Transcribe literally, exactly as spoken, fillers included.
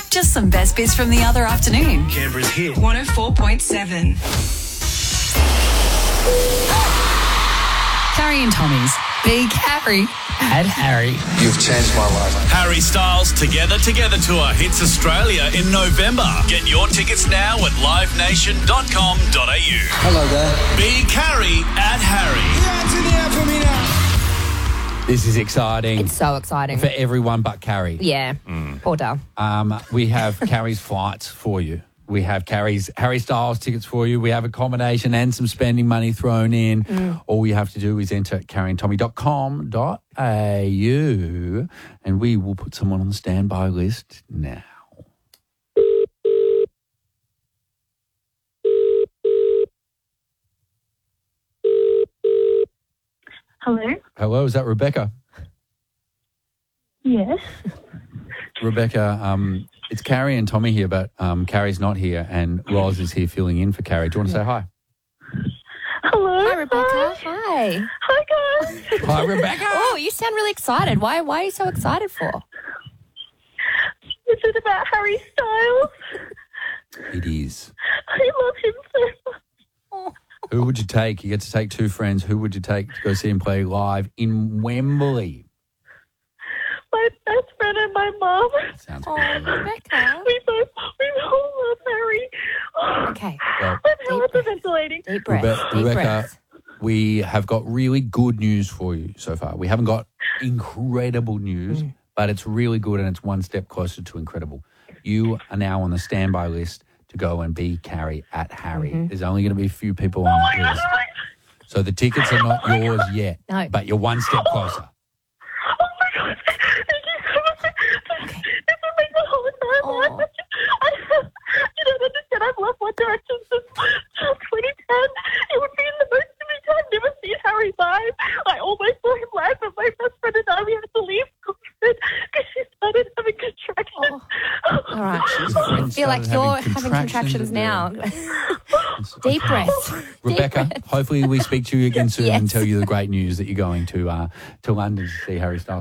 just some best bits from the other afternoon. Canberra's hit. one oh four point seven. Carrie and Tommy's Big Harry and Harry. You've changed my life. Harry Styles Together Together Tour hits Australia in November. Get your tickets now at live nation dot com dot a u. Hello there. Big Harry at Harry. This is exciting It's so exciting. for everyone but Carrie. Yeah. Poor Dal. Um, we have Carrie's flights for you. We have Carrie's Harry Styles tickets for you. We have accommodation and some spending money thrown in. Mm. All you have to do is enter carrie and tommy dot com dot a u and we will put someone on the standby list now. Hello? Hello, is that Rebecca? Yes. Rebecca, um, it's Carrie and Tommy here, but um, Carrie's not here and Roz is here filling in for Carrie. Do you want to say hi? Hello? Hi, Rebecca. Hi. Hi, guys. Hi, Rebecca. Oh, you sound really excited. Why Why are you so excited for? Is it about Harry Styles? It is. I love him so much. Who would you take? You get to take two friends. Who would you take to go see him play live in Wembley? My best friend and my mum. Sounds Oh, good. Rebecca. We both, we all love Harry. Okay. Well, I'm Deep breath. hyperventilating. Deep breath. Rebe- Deep Rebecca, breath. we have got really good news for you so far. We haven't got incredible news, Mm. but it's really good and it's one step closer to incredible. You are now on the standby list to go and be Carrie at Harry. Mm-hmm. There's only going to be a few people on that list. So the tickets are not yours yet, No. but you're one step closer. Oh, my God. Thank you so much. This will make my whole entire Aw. life. I, you don't understand. I've loved One Direction since twenty ten. It would be in the most of me time. I've never seen Harry live. I almost saw him live, but my best friend and I, we had to leave because she started having contractions. All right. I I feel like you're having contractions now. Deep breath. Rebecca, Deep breath. hopefully we speak to you again soon Yes. and tell you the great news that you're going to uh, to London to see Harry Styles.